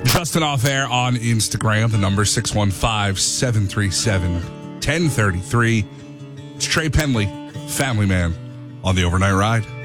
Justin Off Air on Instagram. The number 615-737-1033. It's Trey Penley, Family Man, on the Overnight Ride.